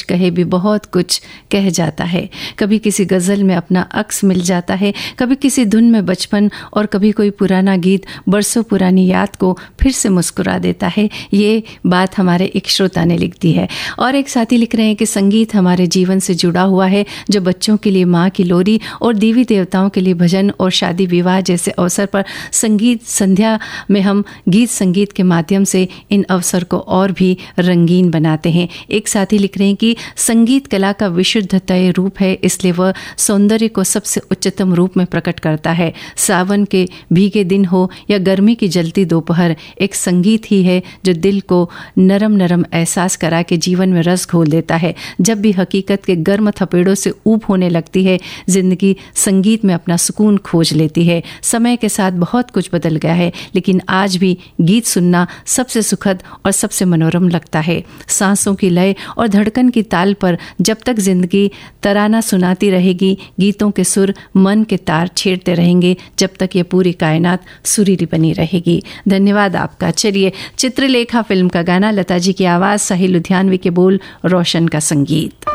कहे भी बहुत कुछ कह जाता है। कभी किसी गज़ल में अपना अक्स मिल जाता है, कभी किसी धुन में बचपन, और कभी कोई पुराना गीत बरसों पुरानी याद को फिर से मुस्कुरा देता है। ये बात हमारे एक श्रोता ने लिख दी है। और एक साथी लिख रहे हैं कि संगीत हमारे जीवन से जुड़ा हुआ है, जो बच्चों के लिए माँ की लोरी और देवी देवताओं के लिए भजन और शादी विवाह जैसे अवसर पर संगीत संध्या में हम गीत संगीत के माध्यम से इन अवसर को और भी रंगीन बनाते हैं। एक साथी लिख रहे हैं कि संगीत कला का विशुद्धतय रूप है, इसलिए वह सौंदर्य को सबसे उच्चतम रूप में प्रकट करता है। सावन के भीगे दिन हो या गर्मी की जलती दोपहर, एक संगीत ही है जो दिल को नरम नरम एहसास करा के जीवन में रस घोल देता है। जब भी हकीकत के गर्म थपेड़ों से ऊब होने लगती है, जिंदगी संगीत में अपना सुकून खोज लेती है। समय के साथ बहुत कुछ बदल गया है, लेकिन आज भी गीत सुनना सबसे सुखद और सबसे मनोरम लगता है। सांसों की लय और धड़कन की ताल पर जब तक जिंदगी तराना सुनाती रहेगी, गीतों के सुर मन के तार छेड़ते रहेंगे, जब तक ये पूरी कायनात सुरीली बनी रहेगी। धन्यवाद आपका। चलिए, चित्रलेखा फिल्म का गाना, लता जी की आवाज़, साहिल लुधियानवी के बोल, रोशन का संगीत।